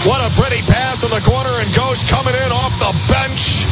What a pretty pass in the corner, and Ghosh coming in off the bench.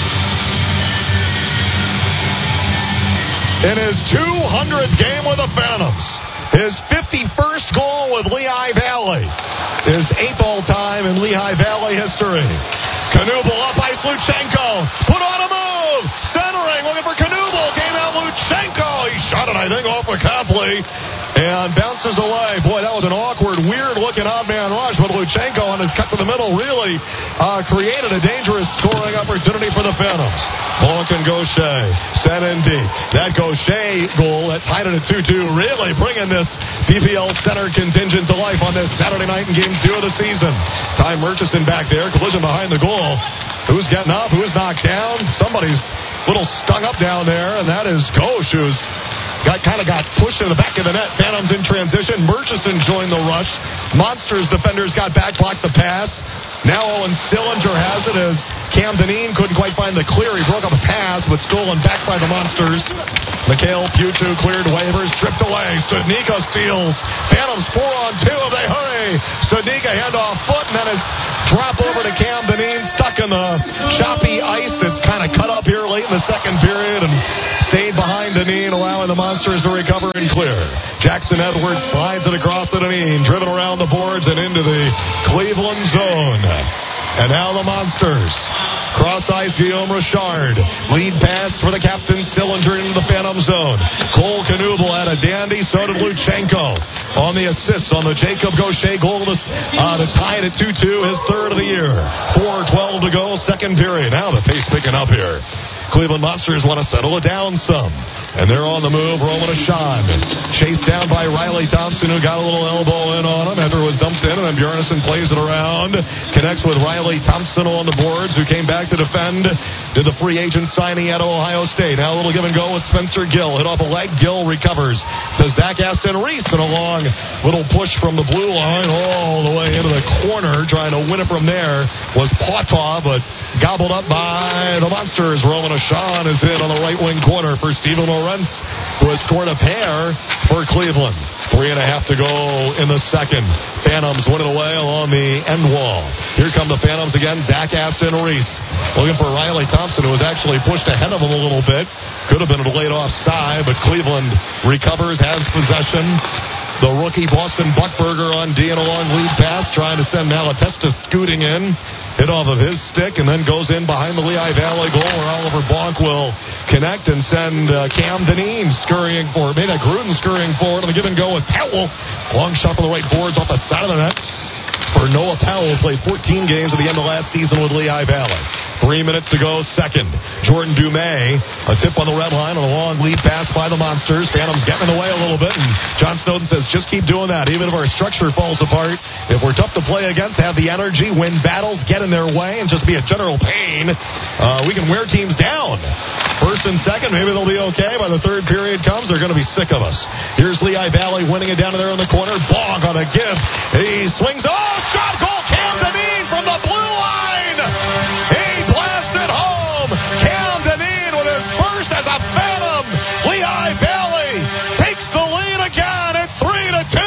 In his 200th game with the Phantoms. His 51st goal with Lehigh Valley. His 8th all-time in Lehigh Valley history. Knuble up ice, Luchenko. Put on a move. Centering, looking for Knuble. Came out Luchenko. He shot it, I think, off of Copley. And bounces away. Boy, that was an awkward, weird-looking odd-man rush. But Luchenko on his cut to the middle really created a dangerous scoring opportunity for the Phantoms. Malkin Gaucher sent in deep. That Gaucher goal that tied it at 2-2 really bringing this PPL Center contingent to life on this Saturday night in Game 2 of the season. Ty Murchison back there. Collision behind the goal. Who's getting up? Who's knocked down? Somebody's a little stung up down there, and that is Ghosh, who's kind of got pushed in the back of the net. Phantoms in transition. Murchison joined the rush. Monsters defenders got back, blocked the pass. Now Owen Sillinger has it as Cam Dineen couldn't quite find the clear. He broke up a pass, but stolen back by the Monsters. Mikhail Puchu cleared waivers, stripped away. Studnicka steals. Phantoms 4-on-2. They hurry. Studnicka handoff foot, and then his drop over to Cam Dineen, stuck in the choppy ice. It's kind of cut up here late in the second period and stayed behind Dineen, allowing the Monsters to recover and clear. Jackson Edwards slides it across the Dineen, driven around the boards and into the Cleveland zone. And now the Monsters. Cross ice, Guillaume Richard. Lead pass for the captain, Sillinger into the Phantom zone. Cole Knuble had a dandy, so did Luchenko. On the assist on the Jacob Gaucher goal to tie it at 2-2, his third of the year. 4:12 to go, second period. Now the pace picking up here. Cleveland Monsters want to settle it down some. And they're on the move. Roman Ashan chased down by Riley Thompson, who got a little elbow in on him after it was dumped in, and then Bjarnason plays it around. Connects with Riley Thompson on the boards, who came back to defend. Did the free agent signing out of Ohio State. Now a little give and go with Spencer Gill. Hit off a leg. Gill recovers to Zach Aston-Reese, and a long little push from the blue line all the way into the corner. Trying to win it from there was Pawtaw, but gobbled up by the Monsters. Roman Ashan is in on the right wing corner for Steven Lorentz, who has scored a pair for Cleveland. 3.5 to go in the second. Phantoms win it away along the end wall. Here come the Phantoms again. Zach Aston-Reese looking for Riley Thompson, who was actually pushed ahead of him a little bit. Could have been delayed offside, but Cleveland recovers, has possession. The rookie Boston Buckberger on D and a long lead pass, trying to send Malatesta scooting in. Hit off of his stick and then goes in behind the Lehigh Valley goal, where Oliver Bonk will connect and send Cam Dineen scurrying forward. Maynard Gruden scurrying forward on the give and go with Powell. Long shot from the right boards off the side of the net for Noah Powell, who played 14 games at the end of last season with Lehigh Valley. 3 minutes to go, second. Jordan Dumais, a tip on the red line on a long lead pass by the Monsters. Phantoms getting in the way a little bit, and John Snowden says, just keep doing that. Even if our structure falls apart, if we're tough to play against, have the energy, win battles, get in their way, and just be a general pain, we can wear teams down. First and second, maybe they'll be okay. By the third period comes, they're going to be sick of us. Here's Lehigh Valley winning it down there in the corner. Bonk on a give. He swings. Oh, shot goal. Cam Dineen from the blue line. He blasts it home. Cam Dineen with his first as a Phantom. Lehigh Valley takes the lead again. It's 3-2.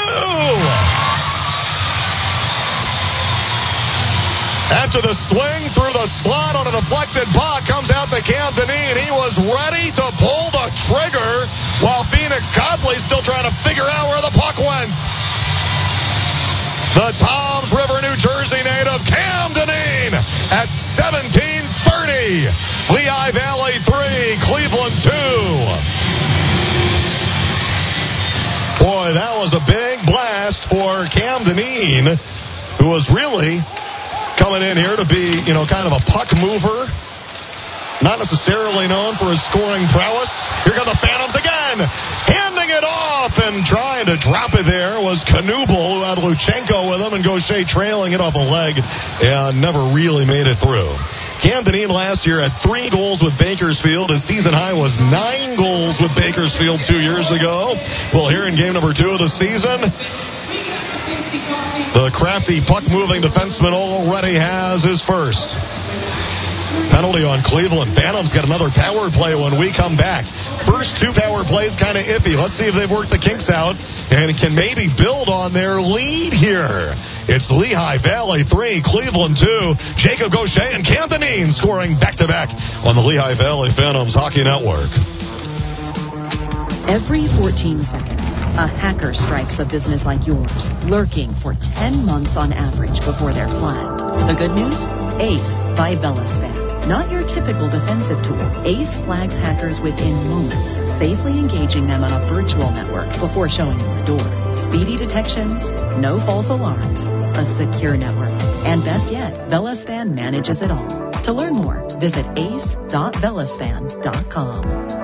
After the swing through the slot on a deflected puck, comes out to Cam Dineen. He was ready to pull the trigger while Phoenix Copley still trying to figure out where the puck went. The Toms River, New Jersey native Cam Dineen at 17:30. Lehigh Valley 3, Cleveland 2. Boy, that was a big blast for Cam Dineen, who was really coming in here to be, kind of a puck mover. Not necessarily known for his scoring prowess. Here come the Phantoms again. Handing it off and trying to drop it there was Knuble, who had Luchenko with him, and Gaucher trailing it off a leg and never really made it through. Cam Dineen last year had 3 goals with Bakersfield. His season high was 9 goals with Bakersfield 2 years ago. Well, here in game number 2 of the season, the crafty puck-moving defenseman already has his first. Penalty on Cleveland. Phantoms get another power play when we come back. First 2 power plays kind of iffy. Let's see if they've worked the kinks out and can maybe build on their lead here. It's Lehigh Valley 3, Cleveland 2. Jacob Gaucher and Cam Dineen scoring back-to-back on the Lehigh Valley Phantoms Hockey Network. Every 14 seconds, a hacker strikes a business like yours, lurking for 10 months on average before they're flagged. The good news? Ace by VeloSpan. Not your typical defensive tool. Ace flags hackers within moments, safely engaging them on a virtual network before showing them the door. Speedy detections, no false alarms, a secure network. And best yet, VeloSpan manages it all. To learn more, visit ace.velospan.com.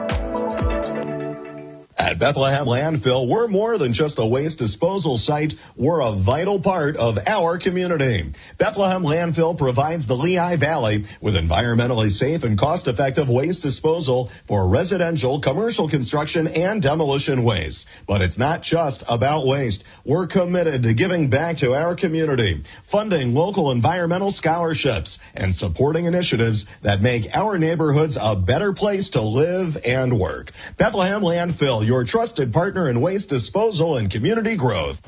At Bethlehem Landfill, we're more than just a waste disposal site. We're a vital part of our community. Bethlehem Landfill provides the Lehigh Valley with environmentally safe and cost-effective waste disposal for residential, commercial construction, and demolition waste. But it's not just about waste. We're committed to giving back to our community, funding local environmental scholarships, and supporting initiatives that make our neighborhoods a better place to live and work. Bethlehem Landfill, your trusted partner in waste disposal and community growth.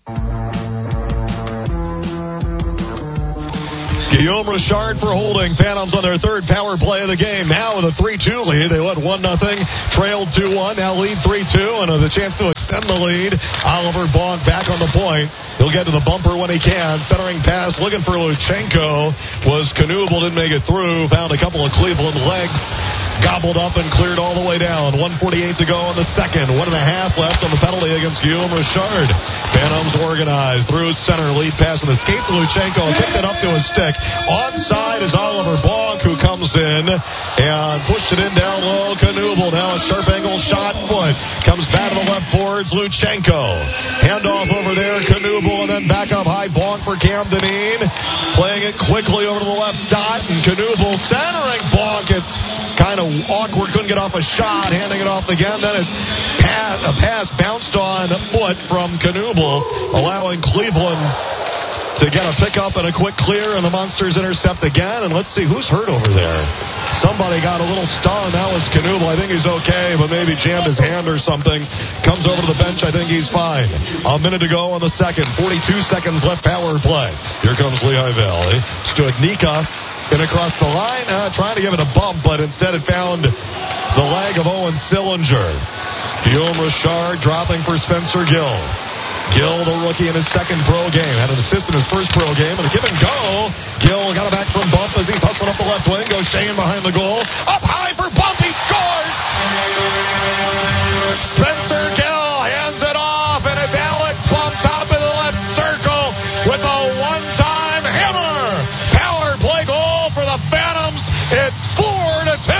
Guillaume Richard for holding. Phantoms on their third power play of the game. Now with a 3-2 lead. They led 1-0, trailed 2-1, now lead 3-2, and the chance to extend the lead. Oliver Bonk back on the point. He'll get to the bumper when he can. Centering pass, looking for Luchenko. Was Knuble, didn't make it through. Found a couple of Cleveland legs. Gobbled up and cleared all the way down. 1:48 to go in the second. 1.5 left on the penalty against Guillaume Richard. Phantoms organized through center. Lead pass in the skates of Luchenko. Kicked it up to his stick. Onside is Oliver Bonk, who comes in and pushed it in down low. Knuble now a sharp angle shot foot. Comes back to the left boards. Luchenko. Handoff over there. Knuble and then back up high. Bonk for Cam Dineen. Playing it quickly over to the left dot. And Knuble centering Bonk. It's kind of awkward, couldn't get off a shot, handing it off again. Then a pass bounced on foot from Knuble, allowing Cleveland to get a pickup and a quick clear, and the Monsters intercept again. And let's see who's hurt over there. Somebody got a little stung. That was Knuble. I think he's okay, but maybe jammed his hand or something. Comes over to the bench. I think he's fine. A minute to go on the second. 42 seconds left power play. Here comes Lehigh Valley. Studnicka in across the line, trying to give it a bump, but instead it found the leg of Owen Sillinger. Guillaume Richard dropping for Spencer Gill. Gill, the rookie in his second pro game, had an assist in his first pro game, and a give and go. Gill got it back from Bump as he's hustling up the left wing. Goes Shane behind the goal. Up high for Bump, he scores! Spencer Gill hands it off, and it's Alex Bump top of the left circle with a one-time hammer. Power play goal for the Phantoms. It's 4-2.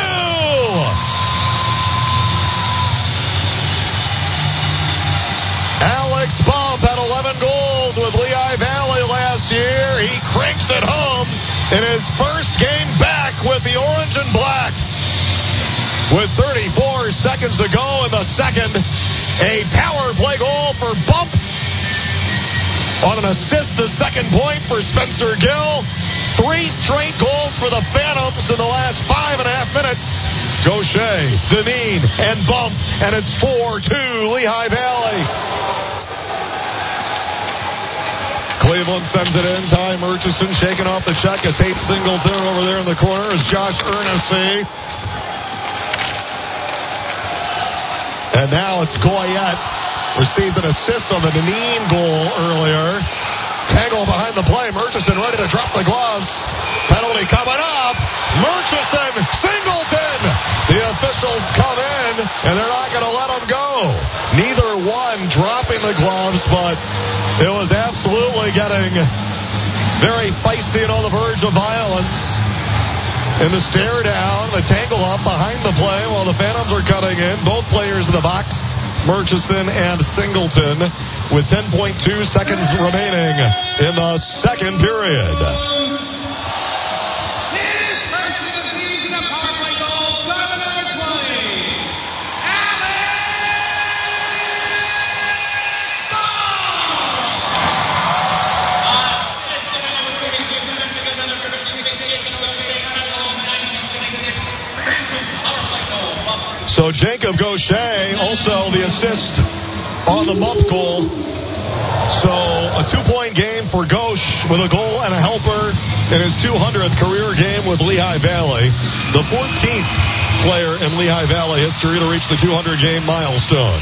Alex Bump had 11 goals with Lehigh Valley last year. He cranks it home in his first game back with the orange and black. With 34 seconds to go in the second, a power play goal for Bump. On an assist, the second point for Spencer Gill. 3 straight goals for the Phantoms in the last 5.5 minutes. Gaucher, Dineen, and Bump, and it's 4-2 Lehigh Valley. Cleveland sends it in. Ty Murchison shaking off the check. It's Tate Singleton over there in the corner is Josh Ernessy. And now it's Goyette. Received an assist on the Dineen goal earlier. Tangle behind the play. Murchison ready to drop the gloves. Penalty coming up. Murchison, Singleton. The officials come in, and they're not going to let them go. Neither one dropping the gloves, but it was absolutely getting very feisty and on the verge of violence. In the stare down, the tangle up behind the play while the Phantoms are cutting in. Both players in the box, Murchison and Singleton, with 10.2 seconds remaining in the second period. So Jacob Gaucher, also the assist on the Mump goal. So a 2-point game for Gauche with a goal and a helper in his 200th career game with Lehigh Valley. The 14th player in Lehigh Valley history to reach the 200-game milestone.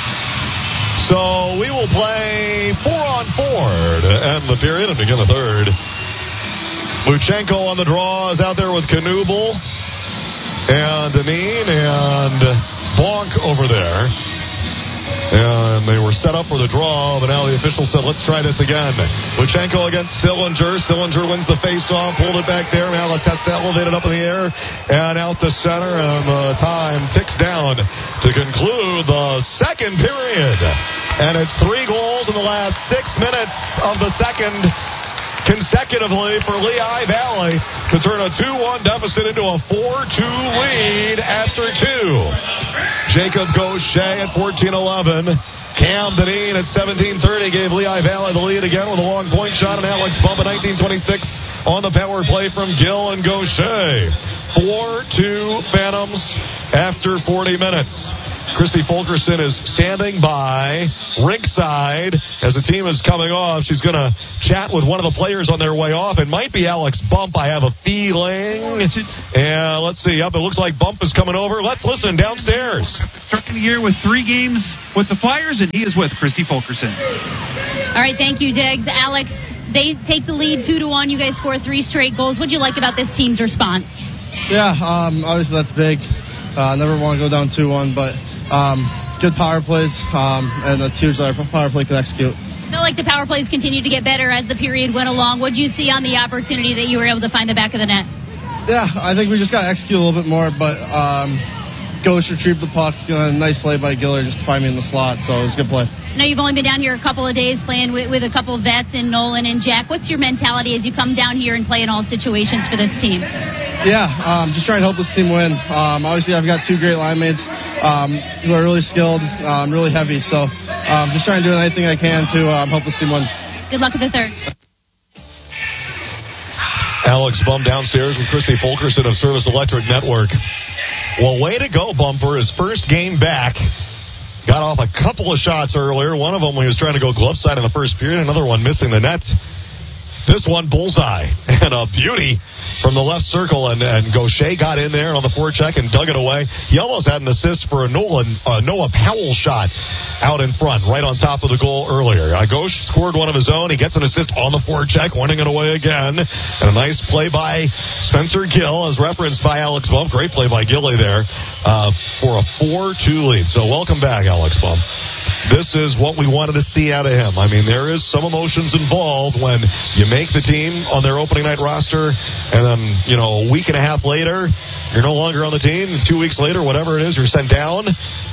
So we will play 4-on-4 to end the period and begin the third. Luchenko on the draw is out there with Knubel and Deneen and Bonk over there. And they were set up for the draw, but now the official said, let's try this again. Luchenko against Sillinger. Sillinger wins the face-off, pulled it back there. Malatesta elevated up in the air and out the center. And the time ticks down to conclude the second period. And it's 3 goals in the last 6 minutes of the second consecutively for Lehigh Valley to turn a 2-1 deficit into a 4-2 lead after 2. Jacob Gauche at 14-11. Cam Deneen at 17:30 gave Lehigh Valley the lead again with a long point shot, and Alex Bump at 19:26 on the power play from Gill and Gauche. 4-2 Phantoms after 40 minutes. Christy Fulkerson is standing by rinkside as the team is coming off. She's going to chat with one of the players on their way off. It might be Alex Bump, I have a feeling. And let's see. Yep, it looks like Bump is coming over. Let's listen downstairs. Starting the year with 3 games with the Flyers, and he is with Christy Fulkerson. All right, thank you, Diggs. Alex, they take the lead 2-1. You guys score 3 straight goals. What do you like about this team's response? Yeah, obviously that's big. Never want to go down 2-1, but good power plays, and that's huge that our power play can execute. I feel like the power plays continued to get better as the period went along. What did you see on the opportunity that you were able to find the back of the net? Yeah, I think we just got to execute a little bit more, but Gauche retrieved the puck. Nice play by Giller just to find me in the slot, so it was a good play. I know you've only been down here a couple of days playing with a couple of vets in Nolan and Jack. What's your mentality as you come down here and play in all situations for this team? Yeah, just trying to help this team win. Obviously, I've got 2 great line mates who are really skilled, really heavy. So just trying to do anything I can to help this team win. Good luck at the third. Alex Bump downstairs with Christy Fulkerson of Service Electric Network. Well, way to go, Bumper. His first game back. Got off a couple of shots earlier. One of them when he was trying to go glove side in the first period. Another one missing the net. This one, bullseye. And a beauty from the left circle. And Gauche got in there on the forecheck and dug it away. He almost had an assist for a Noah Powell shot out in front, right on top of the goal earlier. Gauche scored one of his own. He gets an assist on the forecheck, winning it away again. And a nice play by Spencer Gill, as referenced by Alex Bump. Great play by Gilly there for a 4-2 lead. So welcome back, Alex Bump. This is what we wanted to see out of him. I mean, there is some emotions involved when you make the team on their opening night roster, and then, a week and a half later, you're no longer on the team. 2 weeks later, whatever it is, you're sent down.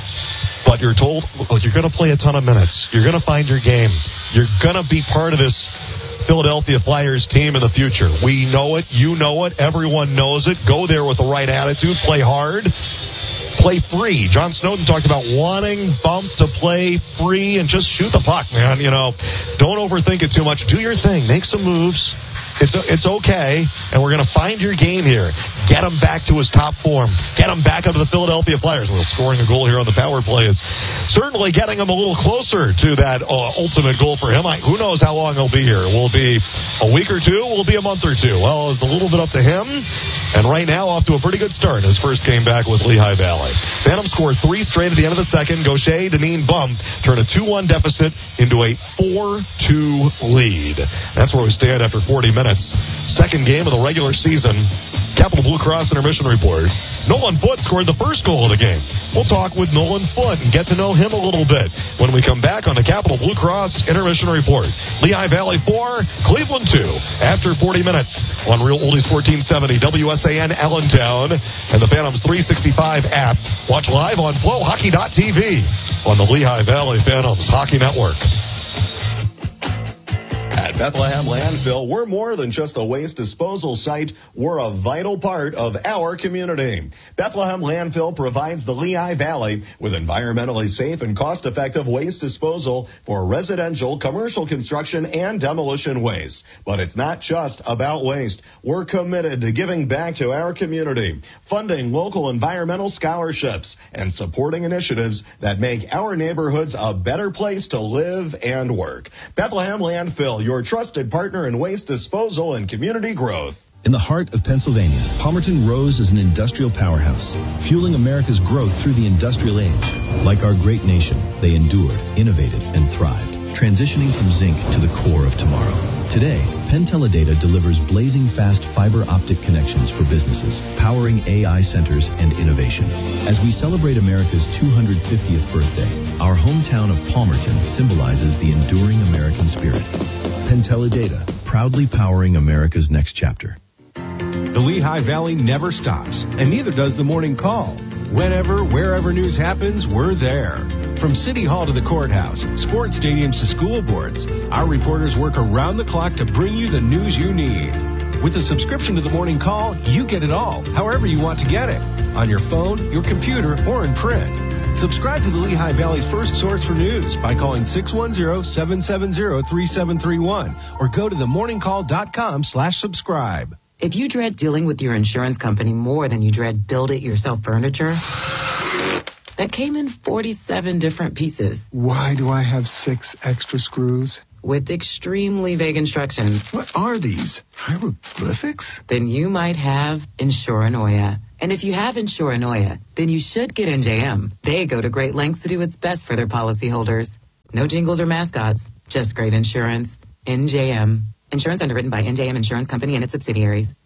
But you're told, you're going to play a ton of minutes. You're going to find your game. You're going to be part of this Philadelphia Flyers team in the future. We know it. You know it. Everyone knows it. Go there with the right attitude. Play hard. Play free. John Snowden talked about wanting Bump to play free and just shoot the puck, man. Don't overthink it too much. Do your thing. Make some moves. It's okay, and we're going to find your game here. Get him back to his top form. Get him back into the Philadelphia Flyers. Well, scoring a goal here on the power play is certainly getting him a little closer to that ultimate goal for him. Who knows how long he'll be here? Will it be a week or two? Will it be a month or two? Well, it's a little bit up to him. And right now, off to a pretty good start in his first game back with Lehigh Valley. Phantoms scored 3 straight at the end of the second. Gauche, Deneen, Bump turn a 2-1 deficit into a 4-2 lead. That's where we stand after 40 minutes. Second game of the regular season. Capital Blue Cross Intermission Report. Nolan Foote scored the first goal of the game. We'll talk with Nolan Foote and get to know him a little bit when we come back on the Capital Blue Cross Intermission Report. Lehigh Valley 4, Cleveland 2. After 40 minutes on Real Oldies 1470, WSAN Allentown, and the Phantoms 365 app. Watch live on FlowHockey.tv on the Lehigh Valley Phantoms Hockey Network. At Bethlehem Landfill, we're more than just a waste disposal site. We're a vital part of our community. Bethlehem Landfill provides the Lehigh Valley with environmentally safe and cost-effective waste disposal for residential, commercial construction, and demolition waste. But it's not just about waste. We're committed to giving back to our community, funding local environmental scholarships, and supporting initiatives that make our neighborhoods a better place to live and work. Bethlehem Landfill, your trusted partner in waste disposal and community growth. In the heart of Pennsylvania, Palmerton rose as an industrial powerhouse, fueling America's growth through the industrial age. Like our great nation, they endured, innovated, and thrived, transitioning from zinc to the core of tomorrow. Today, Penn Teledata delivers blazing fast fiber optic connections for businesses, powering AI centers and innovation. As we celebrate America's 250th birthday, our hometown of Palmerton symbolizes the enduring American spirit. Penn Teledata, proudly powering America's next chapter. The Lehigh Valley never stops, and neither does the Morning Call. Whenever, wherever news happens, we're there. From City Hall to the courthouse, sports stadiums to school boards, our reporters work around the clock to bring you the news you need. With a subscription to the Morning Call, you get it all, however you want to get it. On your phone, your computer, or in print. Subscribe to the Lehigh Valley's first source for news by calling 610-770-3731 or go to themorningcall.com/subscribe. If you dread dealing with your insurance company more than you dread build-it-yourself furniture that came in 47 different pieces. Why do I have 6 extra screws? With extremely vague instructions. What are these? Hieroglyphics? Then you might have Insuranoia. And if you have Insuranoia, then you should get NJM. They go to great lengths to do what's best for their policyholders. No jingles or mascots, just great insurance. NJM. Insurance underwritten by NJM Insurance Company and its subsidiaries.